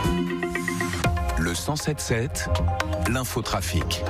Le 107.7, l'infotrafic.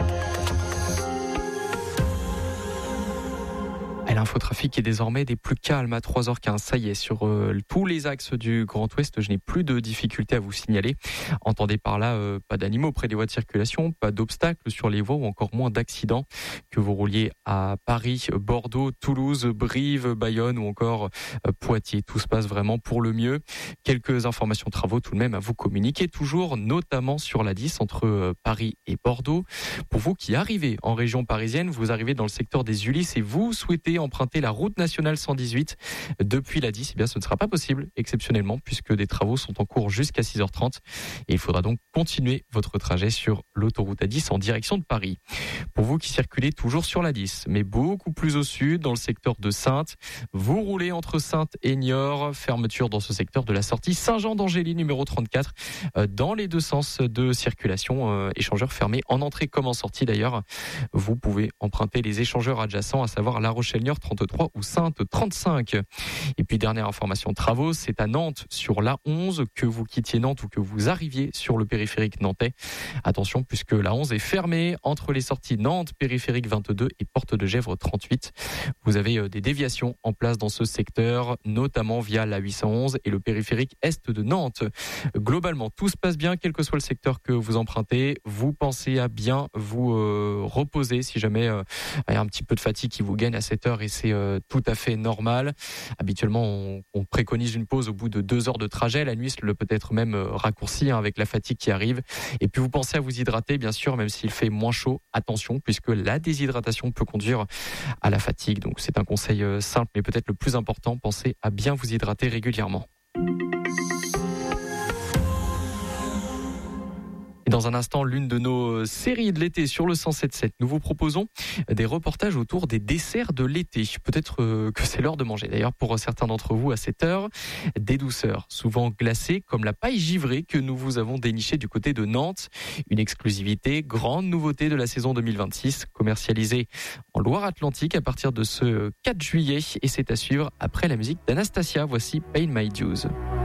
L'infotrafic est désormais des plus calmes à 3h15. Ça y est, sur tous les axes du Grand Ouest, je n'ai plus de difficultés à vous signaler. Entendez par là, pas d'animaux près des voies de circulation, pas d'obstacles sur les voies ou encore moins d'accidents. Que vous rouliez à Paris, Bordeaux, Toulouse, Brive, Bayonne ou encore Poitiers. Tout se passe vraiment pour le mieux. Quelques informations de travaux tout de même à vous communiquer, toujours notamment sur la 10 entre Paris et Bordeaux. Pour vous qui arrivez en région parisienne, vous arrivez dans le secteur des Ulysses et vous souhaitez emprunter la route nationale 118 depuis la 10, eh bien ce ne sera pas possible exceptionnellement puisque des travaux sont en cours jusqu'à 6h30 et il faudra donc continuer votre trajet sur l'autoroute A10 en direction de Paris. Pour vous qui circulez toujours sur la 10, mais beaucoup plus au sud, dans le secteur de Saintes, vous roulez entre Saintes et Niort, fermeture dans ce secteur de la sortie Saint-Jean d'Angély numéro 34, dans les deux sens de circulation, échangeurs fermés en entrée comme en sortie d'ailleurs. Vous pouvez emprunter les échangeurs adjacents, à savoir La Rochelle-Niort 33 ou Saintes 35. Et puis dernière information de travaux, c'est à Nantes sur l'A11, que vous quittiez Nantes ou que vous arriviez sur le périphérique nantais. Attention puisque l'A11 est fermée entre les sorties Nantes, périphérique 22 et Porte de Gesvres 38. Vous avez des déviations en place dans ce secteur, notamment via la 811 et le périphérique est de Nantes. Globalement, tout se passe bien, quel que soit le secteur que vous empruntez. Vous pensez à bien vous reposer si jamais il y a un petit peu de fatigue qui vous gagne à cette heure et c'est tout à fait normal. Habituellement, on préconise une pause au bout de 2 heures de trajet. La nuit, le peut être même raccourci avec la fatigue qui arrive. Et puis vous pensez à vous hydrater, bien sûr, même s'il fait moins chaud. Attention, puisque la déshydratation peut conduire à la fatigue. Donc c'est un conseil simple, mais peut-être le plus important. Pensez à bien vous hydrater régulièrement. Dans un instant, l'une de nos séries de l'été sur le 107.7. Nous vous proposons des reportages autour des desserts de l'été. Peut-être que c'est l'heure de manger. D'ailleurs, pour certains d'entre vous, à cette heure, des douceurs, souvent glacées, comme la paille givrée que nous vous avons dénichée du côté de Nantes. Une exclusivité, grande nouveauté de la saison 2026, commercialisée en Loire-Atlantique à partir de ce 4 juillet. Et c'est à suivre après la musique d'Anastasia. Voici Pay My Dues.